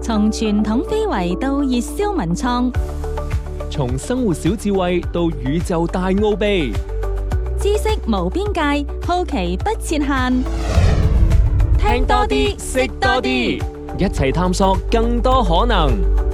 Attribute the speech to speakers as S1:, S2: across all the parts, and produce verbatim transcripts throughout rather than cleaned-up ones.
S1: 從傳統非遺到熱銷文創，
S2: 從生活小智慧到宇宙大奧秘，
S1: 知識無邊界，好奇不設限。聽多啲，識多啲，
S2: 一齊探索更多可能。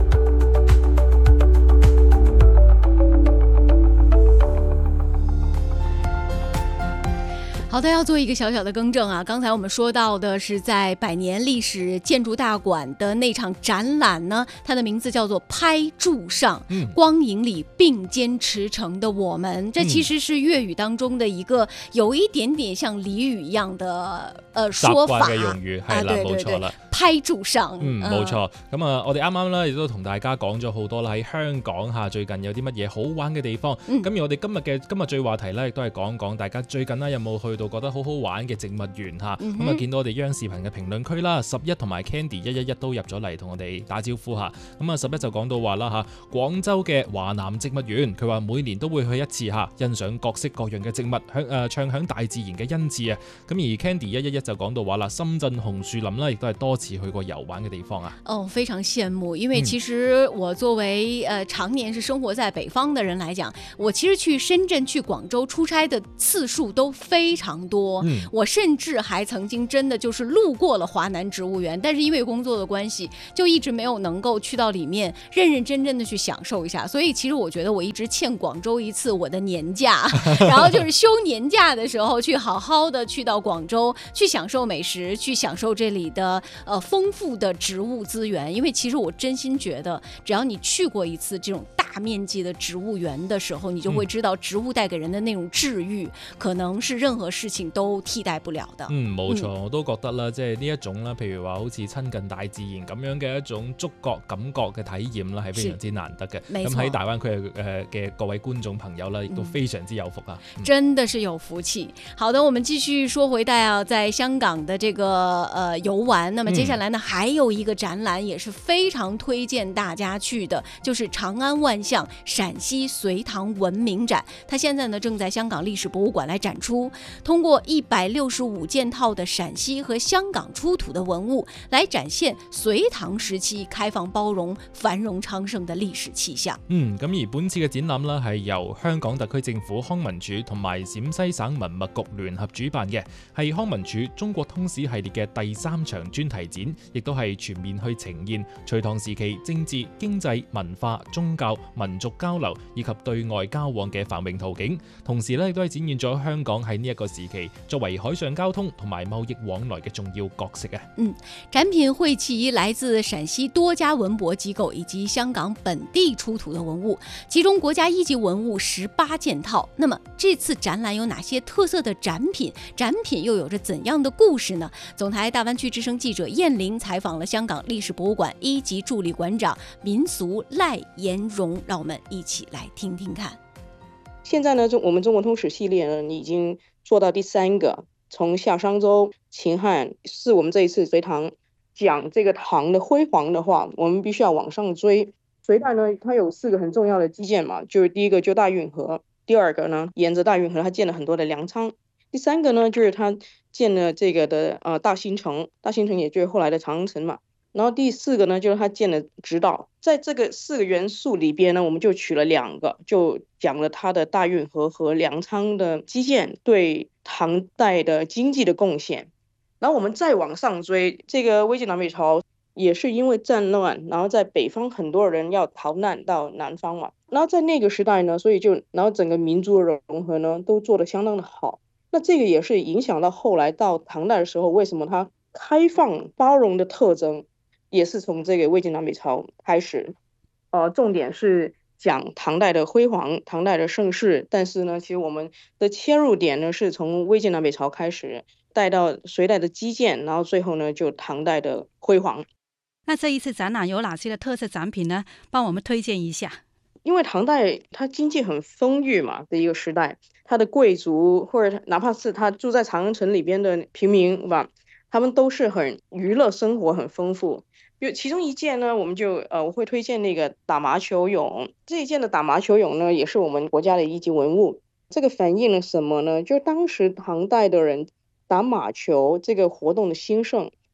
S3: 好的，要做一个小小的更正啊！刚才我们说到的是在百年历史建筑大馆的那场展览呢，它的名字叫做《拍柱上》，嗯，光影里并肩驰骋的我们，这其實是粵語當中的一個有一點點像俚語一樣的呃說法
S4: 嘅用語，係啦，冇錯啦。
S3: 拍柱上，
S4: 嗯，冇錯。咁啊，我哋啱啱咧亦都同大家講咗好多啦，喺香港嚇最近有啲乜嘢好玩嘅地方。咁、嗯、而我哋今日嘅今日最話題咧，亦都係講講大家最近咧有冇去到覺得好好玩嘅植物園嚇。咁、嗯、啊，見到我哋央視頻嘅評論區啦，十一同埋 Candy 一一一都入咗嚟同我哋打招呼嚇。咁啊，十一就講到話啦嚇，廣州嘅華南植物園，佢話每年都會去一次嚇，欣賞各式各樣嘅植物，響誒暢享大自然嘅恩賜啊。咁而 Candy 一一一就講到話啦，深圳紅樹林啦，亦都係多次去過遊玩嘅地方啊。
S3: 哦，非常羨慕，因為其實我作為呃常年是生活在北方的人來講，我其實去深圳、去廣州出差的次數都非常多。嗯，我甚至還曾經真的就是路過了華南植物園，但是因為工作的關係，就一直沒有能夠去到裡面認認真真的去享受一下。所以其實我覺得我一直欠廣州一次我的年假，然後就是休年假的時候去好好的去到廣州，去享受美食，去享受這裡的呃豐富的植物資源。因為其實我真心覺得，只要你去過一次這種大面積的植物園的時候，你就會知道植物帶給人的那種治癒，可能是任何事情都替代不了的。
S4: 嗯，冇錯，我都覺得啦，即係呢一種啦，譬如話好似親近大自然咁樣嘅一種觸覺感覺嘅體驗啦，係非常之難得嘅。咁喺大灣區誒嘅各位觀眾朋友啦，亦都非常之有福啊、
S3: 嗯！真的是有福氣。好的，我們繼續說回到啊，在香港的這個呃遊玩。那麼接下來呢，還有一個展覽也是非常推薦大家去的，就是長安萬象陝西隋唐文明展。它現在呢正在香港歷史博物館來展出，通過一百六十五件套的陝西和香港出土的文物，來展現隋唐時期開放包容、繁榮昌盛的歷史氣象。
S4: 嗯，咁而本次嘅展覽呢，係由香港特區政府康文署同埋陝西省文物局聯合主辦嘅，係康文署中國通史系列嘅第三場專題展，亦都係全面去呈現隋唐時期政治、經濟、文化、宗教、民族交流以及對外交往嘅繁榮圖景，同時咧亦都係展現咗香港喺呢一個時期作為海上交通同埋貿易往來嘅重要角色嘅。
S3: 嗯，展品匯集來自陝西多家文博機構以及香港本地出土的文物，其中國家一級文物十八件套。那麼這次展覽有哪些特色的展品？展品又有着怎樣的故事呢？總台大灣區之聲記者燕玲採訪了香港歷史博物館一級助理館長民俗賴延榮，讓我們一起來聽聽看。
S5: 現在呢，我們中國通史系列呢已經做到第三個，從夏商周、秦漢是我們這一次隋唐講這個唐的輝煌的話，我們必須要往上追。隋代呢，它有四個很重要的基建嘛，就是第一個就大運河，第二個呢沿着大運河它建了很多的糧倉，第三個呢就是它建了這個的呃大興城，大興城也就是後來的長安城嘛。然後第四個呢，就是它建了直道。在這個四個元素裏邊呢，我們就取了兩個，就講了它的大運河和糧倉的基建對唐代的經濟的貢獻。然後我們再往上追，這個魏晉南北朝也是因為戰亂，然後在北方很多人要逃難到南方嘛。然後在那個時代呢，所以就然後整個民族的融合呢，都做得相當的好。那這個也是影響到後來到唐代的時候，為什麼它開放包容的特徵也是從這個魏晉南北朝開始，呃，重點是講唐代的輝煌、唐代的盛世，但是呢，其實我們的切入點呢，是從魏晉南北朝開始，帶到隋代的基建，然後最後呢，就唐代的輝煌。
S6: 那這一次展覽有哪些的特色展品呢？幫我們推薦一下。
S5: 因為唐代它經濟很豐裕嘛的一個時代，它的貴族或者哪怕是他住在長安城裏邊的平民吧，他們都是很娛樂生活很豐富。有其中一件呢，我們就呃我會推薦那個打麻球俑。這一件的打麻球俑呢，也是我們國家的一級文物。這個反映了什麼呢？就當時唐代的人打馬球這個活動的興盛，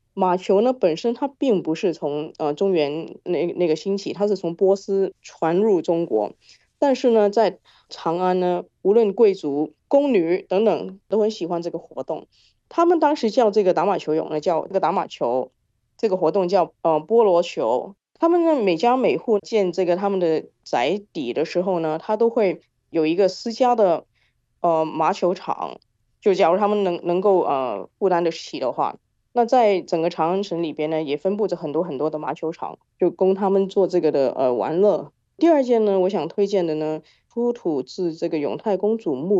S5: 马球呢本身它并不是从呃中原那那个兴起，它是从波斯传入中国。但是呢，在长安呢，无论贵族、宫女等等都很喜欢这个活动。他们当时叫这个打马球泳呢，叫这个打马球，这个活动叫呃菠萝球。他们呢每家每户建这个他们的宅邸的时候呢，他都会有一个私家的呃麻球场，就假如他们能能够呃负担得起的话。那在整个长安城里边呢，也分布着很多很多的麻球场，就供他们做这个的呃玩乐。第二件呢，我想推荐的呢，出土自这个永泰公主墓